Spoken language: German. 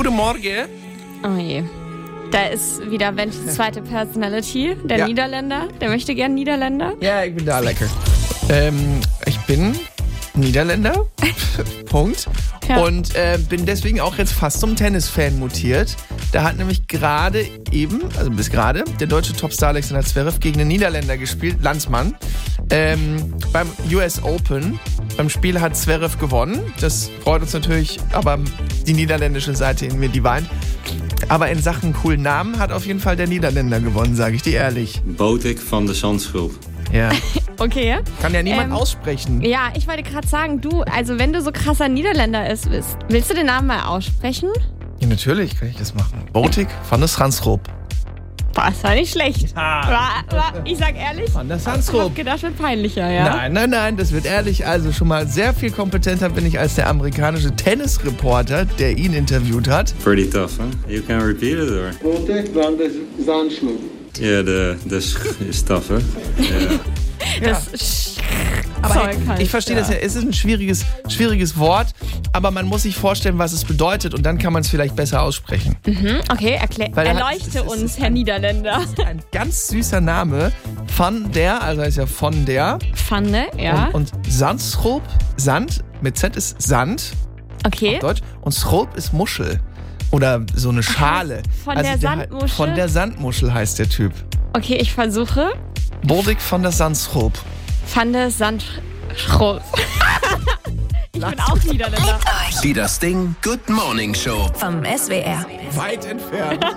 Guten Morgen. Oh je. Da ist wieder Benjis zweite Personality, der Niederländer. Der möchte gern Niederländer. Ja, ich bin da lecker. Ich bin Niederländer. Punkt. Ja. Und bin deswegen auch jetzt fast zum Tennisfan mutiert. Da hat nämlich bis gerade, der deutsche Topstar Alexander Zverev gegen den Niederländer gespielt, Landsmann, beim US Open. Beim Spiel hat Zverev gewonnen. Das freut uns natürlich, aber die niederländische Seite in mir, die weint. Aber in Sachen coolen Namen hat auf jeden Fall der Niederländer gewonnen, sage ich dir ehrlich. Botik van de Zandschulp. Ja. Okay. Kann ja niemand aussprechen. Ja, ich wollte gerade sagen, wenn du so krasser Niederländer bist, willst du den Namen mal aussprechen? Ja, natürlich kann ich das machen. Botik van de Zandschulp. Das war nicht schlecht. Ich sag ehrlich, Van der ich hab Zandschulp. gedacht, wird peinlicher, ja? Nein, das wird ehrlich. Also schon mal sehr viel kompetenter bin ich als der amerikanische Tennisreporter, der ihn interviewt hat. Pretty tough, huh? You can repeat it, or? Botik van de Zandschulp. Yeah, the is tough, huh? Yeah. Das Aber ich verstehe das ja, es ist ein schwieriges Wort, aber man muss sich vorstellen, was es bedeutet und dann kann man es vielleicht besser aussprechen. Okay, erleuchte uns, Herr Niederländer. Das ist ein ganz süßer Name. Van der, also heißt ja von der. Pfanne, ja. Und Zandschulp, Sand, mit Z ist Sand. Okay. Auf Deutsch. Und Schulp ist Muschel. Oder so eine Schale. Von der Sandmuschel? Von der Sandmuschel heißt der Typ. Okay, ich versuche. Botik van der Zandschulp. Van der Zandschulp. Ich bin auch Niederländer. Die Das Ding Good Morning Show vom SWR. Weit entfernt.